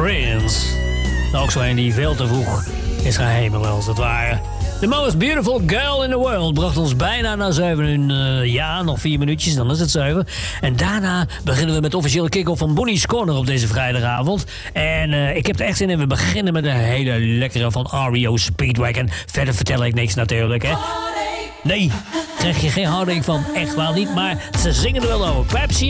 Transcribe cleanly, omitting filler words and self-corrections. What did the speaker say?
Prince. Ook zo een die veel te vroeg is gaan hemelen, als het ware. The Most Beautiful Girl in the World bracht ons bijna naar 7 uur. Ja, nog 4 minuutjes, dan is het 7. En daarna beginnen we met de officiële kick-off van Bonnie's Corner op deze vrijdagavond. En ik heb er echt zin in. We beginnen met een hele lekkere van REO Speedwagon. Verder vertel ik niks natuurlijk, hè. Nee, krijg je geen heartache van. Echt wel niet, maar ze zingen er wel over. Pepsi